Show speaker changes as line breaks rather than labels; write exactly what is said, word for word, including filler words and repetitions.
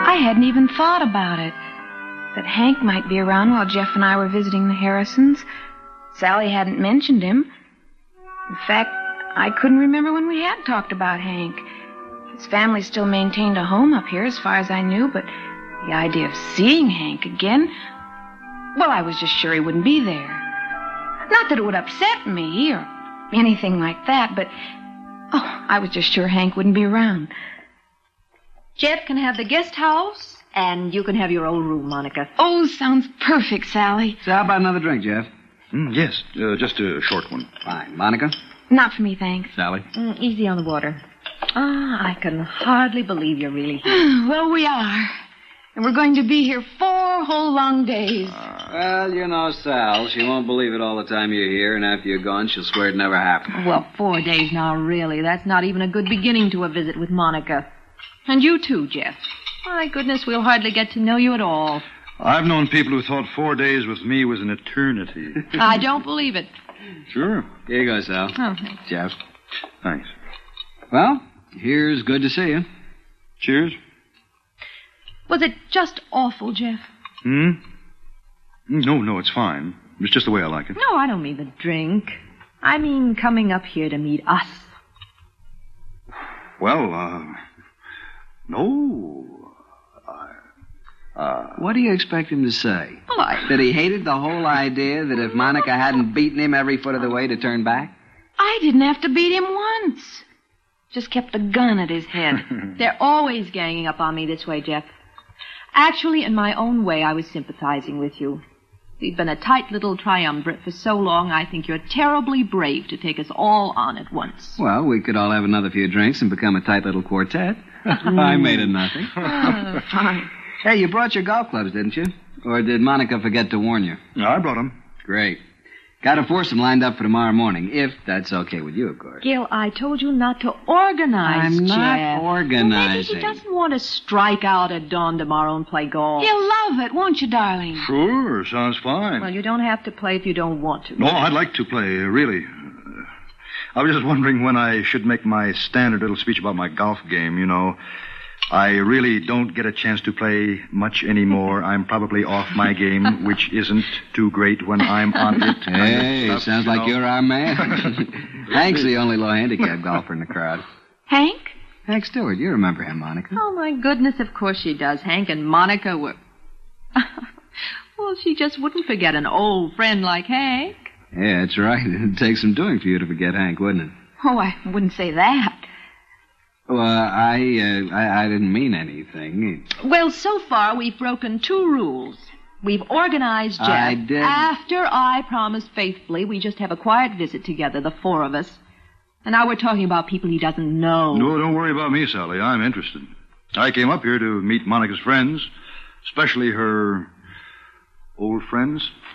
I hadn't even thought about it. That Hank might be around while Jeff and I were visiting the Harrisons. Sally hadn't mentioned him. In fact, I couldn't remember when we had talked about Hank. His family still maintained a home up here as far as I knew, but the idea of seeing Hank again, well, I was just sure he wouldn't be there. Not that it would upset me or anything like that, but, oh, I was just sure Hank wouldn't be around.
Jeff can have the guest house, and you can have your old room, Monica.
Oh, sounds perfect, Sally.
So how about another drink, Jeff?
Mm, yes, uh, just a short one.
Fine. Monica?
Not for me, thanks.
Sally?
Mm, easy on the water. Ah, I can hardly believe you're really here.
Well, we are. And we're going to be here four whole long days.
Uh, well, you know Sal. She won't believe it all the time you're here, and after you're gone, she'll swear it never happened.
Well, four days now, really. That's not even a good beginning to a visit with Monica. And you too, Jeff. My goodness, we'll hardly get to know you at all.
I've known people who thought four days with me was an eternity.
I don't believe it.
Sure.
Here you go, Sal.
Oh, thanks.
Jeff.
Thanks.
Well, here's good to see you.
Cheers.
Was it just awful, Jeff?
Hmm? No, no, it's fine. It's just the way I like it.
No, I don't mean the drink. I mean coming up here to meet us.
Well, uh... No. I... Uh...
What do you expect him to say?
Well, I...
That he hated the whole idea that if Monica hadn't beaten him every foot of the way to turn back?
I didn't have to beat him once. Just kept the gun at his head.
They're always ganging up on me this way, Jeff. Actually, in my own way, I was sympathizing with you. We've been a tight little triumvirate for so long, I think you're terribly brave to take us all on at once.
Well, we could all have another few drinks and become a tight little quartet. I made it nothing.
Oh, fine.
Hey, you brought your golf clubs, didn't you? Or did Monica forget to warn you?
No, I brought them.
Great. Got a foursome lined up for tomorrow morning, if that's okay with you, of course.
Gil, I told you not to organize,
I'm not
Jeff.
organizing.
Well, maybe he doesn't want to strike out at dawn tomorrow and play golf.
You'll love it, won't you, darling?
Sure, sounds fine.
Well, you don't have to play if you don't want to.
No, I'd like to play, really. Uh, I was just wondering when I should make my standard little speech about my golf game, you know. I really don't get a chance to play much anymore. I'm probably off my game, which isn't too great when I'm on it.
Hey,
Stuff,
sounds
you
like
know.
you're our man. Hank's the only low-handicap golfer in the crowd.
Hank?
Hank Stewart, you remember him, Monica.
Oh, my goodness, of course she does. Hank and Monica were... Well, she just wouldn't forget an old friend like Hank.
Yeah, that's right. It'd take some doing for you to forget Hank, wouldn't it?
Oh, I wouldn't say that.
Well, I, uh, I, I didn't mean anything.
Well, so far, we've broken two rules. We've organized Jeff.
I did.
After I promised faithfully, we just have a quiet visit together, the four of us. And now we're talking about people he doesn't know.
No, don't worry about me, Sally. I'm interested. I came up here to meet Monica's friends, especially her old friends.